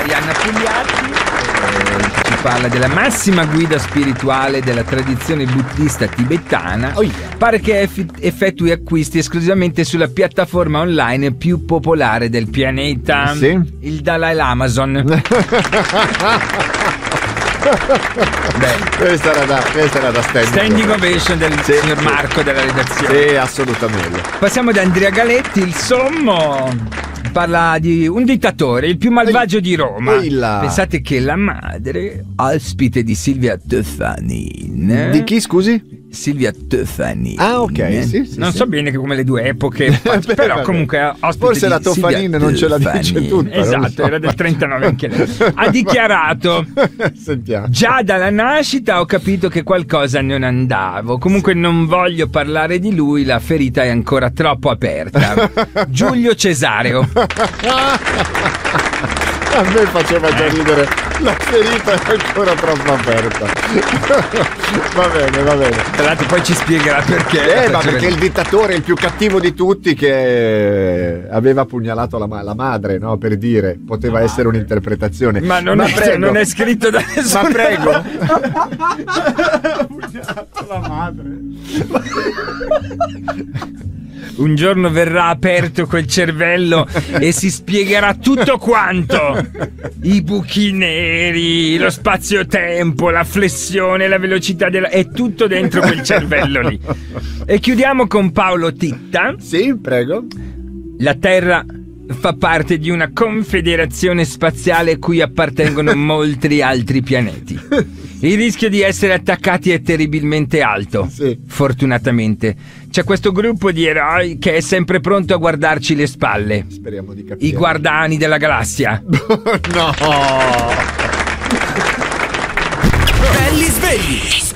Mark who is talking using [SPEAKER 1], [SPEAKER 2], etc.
[SPEAKER 1] Arianna Pugliatti, che ci parla della massima guida spirituale della tradizione buddista tibetana. Pare che effettui acquisti esclusivamente sulla piattaforma online più popolare del pianeta, il Dalai Lamason.
[SPEAKER 2] Questa era da
[SPEAKER 1] standing ovation del signor Marco della redazione.
[SPEAKER 2] Sì, assolutamente.
[SPEAKER 1] Passiamo da Andrea Galetti, il sommo. Parla di un dittatore, il più malvagio di Roma. Pensate che la madre, ospite di Silvia Toffanin.
[SPEAKER 2] Di chi, scusi?
[SPEAKER 1] Silvia Toffanin.
[SPEAKER 2] Ah, ok, sì,
[SPEAKER 1] non so bene come le due epoche, però comunque ospite
[SPEAKER 2] forse
[SPEAKER 1] di
[SPEAKER 2] la Toffanin non ce la dice tutta.
[SPEAKER 1] Esatto, era del 39 anche lei. Ha dichiarato:
[SPEAKER 2] sentiamo.
[SPEAKER 1] Già dalla nascita ho capito che qualcosa non andavo. Comunque non voglio parlare di lui, la ferita è ancora troppo aperta. Giulio Cesareo.
[SPEAKER 2] A me faceva già ridere, la ferita è ancora troppo aperta. Va bene.
[SPEAKER 1] Tra l'altro poi ci spiegherà perché.
[SPEAKER 2] Ma perché il dittatore è il più cattivo di tutti, che aveva pugnalato la madre, no? Per dire, poteva essere un'interpretazione.
[SPEAKER 1] Ma non è scritto da nessuno.
[SPEAKER 2] Ma prego. Ha pugnalato la madre.
[SPEAKER 1] Un giorno verrà aperto quel cervello e si spiegherà tutto quanto. I buchi neri, lo spazio-tempo, la flessione, la velocità è tutto dentro quel cervello lì. E chiudiamo con Paolo Titta.
[SPEAKER 2] Sì, prego.
[SPEAKER 1] La Terra fa parte di una confederazione spaziale cui appartengono molti altri pianeti. Il rischio di essere attaccati è terribilmente alto. Fortunatamente c'è questo gruppo di eroi che è sempre pronto a guardarci le spalle.
[SPEAKER 2] Speriamo di capire.
[SPEAKER 1] I guardiani della galassia.
[SPEAKER 2] No.
[SPEAKER 3] Belli svegli.